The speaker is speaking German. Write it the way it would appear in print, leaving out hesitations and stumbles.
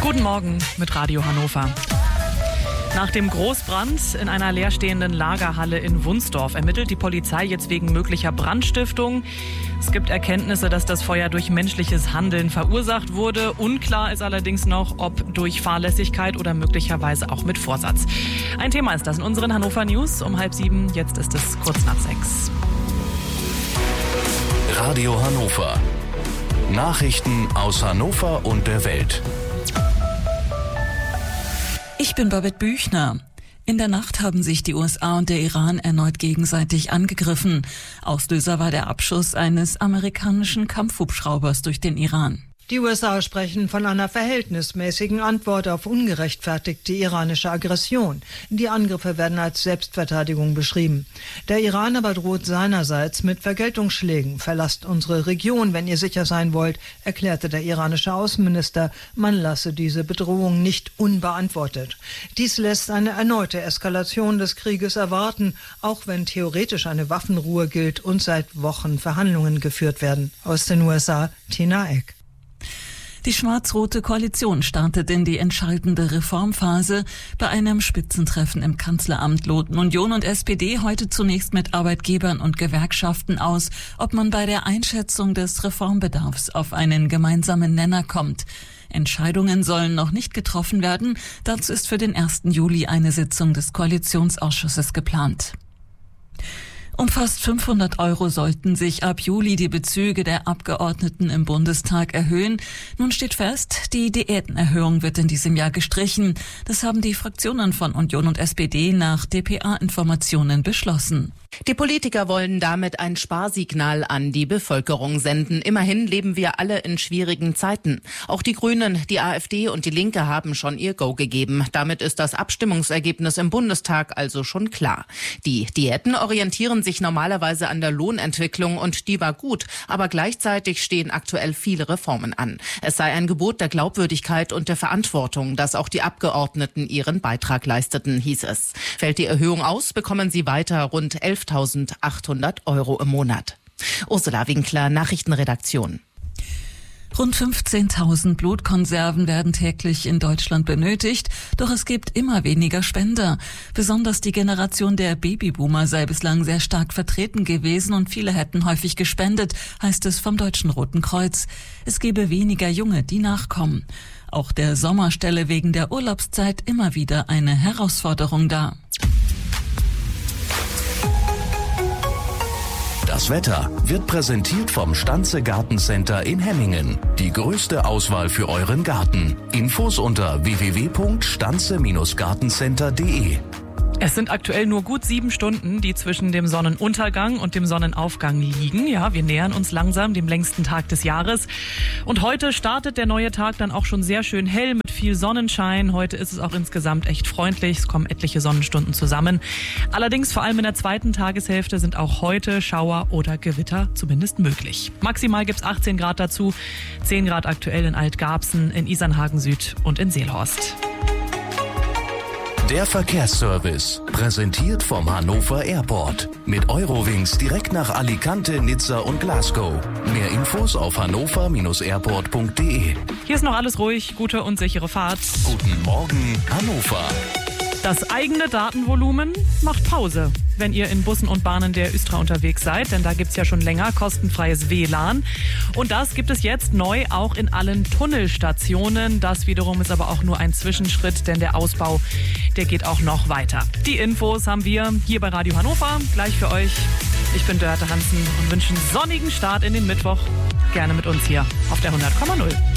Guten Morgen mit Radio Hannover. Nach dem Großbrand in einer leerstehenden Lagerhalle in Wunsdorf ermittelt die Polizei jetzt wegen möglicher Brandstiftung. Es gibt Erkenntnisse, dass das Feuer durch menschliches Handeln verursacht wurde. Unklar ist allerdings noch, ob durch Fahrlässigkeit oder möglicherweise auch mit Vorsatz. Ein Thema ist das in unseren Hannover News um 6:30. Jetzt ist es kurz nach 6. Radio Hannover. Nachrichten aus Hannover und der Welt. Ich bin Babette Büchner. In der Nacht haben sich die USA und der Iran erneut gegenseitig angegriffen. Auslöser war der Abschuss eines amerikanischen Kampfhubschraubers durch den Iran. Die USA sprechen von einer verhältnismäßigen Antwort auf ungerechtfertigte iranische Aggression. Die Angriffe werden als Selbstverteidigung beschrieben. Der Iran aber droht seinerseits mit Vergeltungsschlägen. Verlasst unsere Region, wenn ihr sicher sein wollt, erklärte der iranische Außenminister. Man lasse diese Bedrohung nicht unbeantwortet. Dies lässt eine erneute Eskalation des Krieges erwarten, auch wenn theoretisch eine Waffenruhe gilt und seit Wochen Verhandlungen geführt werden. Aus den USA, Tina Eck. Die schwarz-rote Koalition startet in die entscheidende Reformphase. Bei einem Spitzentreffen im Kanzleramt loten Union und SPD heute zunächst mit Arbeitgebern und Gewerkschaften aus, ob man bei der Einschätzung des Reformbedarfs auf einen gemeinsamen Nenner kommt. Entscheidungen sollen noch nicht getroffen werden. Dazu ist für den 1. Juli eine Sitzung des Koalitionsausschusses geplant. Um fast 500 € sollten sich ab Juli die Bezüge der Abgeordneten im Bundestag erhöhen. Nun steht fest, die Diätenerhöhung wird in diesem Jahr gestrichen. Das haben die Fraktionen von Union und SPD nach dpa-Informationen beschlossen. Die Politiker wollen damit ein Sparsignal an die Bevölkerung senden. Immerhin leben wir alle in schwierigen Zeiten. Auch die Grünen, die AfD und die Linke haben schon ihr Go gegeben. Damit ist das Abstimmungsergebnis im Bundestag also schon klar. Die Diäten orientieren sich normalerweise an der Lohnentwicklung und die war gut. Aber gleichzeitig stehen aktuell viele Reformen an. Es sei ein Gebot der Glaubwürdigkeit und der Verantwortung, dass auch die Abgeordneten ihren Beitrag leisteten, hieß es. Fällt die Erhöhung aus, bekommen sie weiter rund 11.800 € im Monat. Ursula Winkler, Nachrichtenredaktion. Rund 15.000 Blutkonserven werden täglich in Deutschland benötigt, doch es gibt immer weniger Spender. Besonders die Generation der Babyboomer sei bislang sehr stark vertreten gewesen und viele hätten häufig gespendet, heißt es vom Deutschen Roten Kreuz. Es gebe weniger Junge, die nachkommen. Auch der Sommer stelle wegen der Urlaubszeit immer wieder eine Herausforderung dar. Das Wetter wird präsentiert vom Stanze Gartencenter in Hemmingen. Die größte Auswahl für euren Garten. Infos unter www.stanze-gartencenter.de. Es sind aktuell nur gut 7 Stunden, die zwischen dem Sonnenuntergang und dem Sonnenaufgang liegen. Ja, wir nähern uns langsam dem längsten Tag des Jahres. Und heute startet der neue Tag dann auch schon sehr schön hell mit viel Sonnenschein. Heute ist es auch insgesamt echt freundlich. Es kommen etliche Sonnenstunden zusammen. Allerdings vor allem in der zweiten Tageshälfte sind auch heute Schauer oder Gewitter zumindest möglich. Maximal gibt's 18 Grad dazu, 10 Grad aktuell in Altgarbsen, in Isernhagen Süd und in Seelhorst. Der Verkehrsservice, präsentiert vom Hannover Airport. Mit Eurowings direkt nach Alicante, Nizza und Glasgow. Mehr Infos auf hannover-airport.de. Hier ist noch alles ruhig, gute und sichere Fahrt. Guten Morgen, Hannover. Das eigene Datenvolumen macht Pause, wenn ihr in Bussen und Bahnen der Östra unterwegs seid, denn da gibt's ja schon länger kostenfreies WLAN. Und das gibt es jetzt neu auch in allen Tunnelstationen. Das wiederum ist aber auch nur ein Zwischenschritt, denn der Ausbau, der geht auch noch weiter. Die Infos haben wir hier bei Radio Hannover, gleich für euch. Ich bin Dörte Hansen und wünsche einen sonnigen Start in den Mittwoch. Gerne mit uns hier auf der 100,0.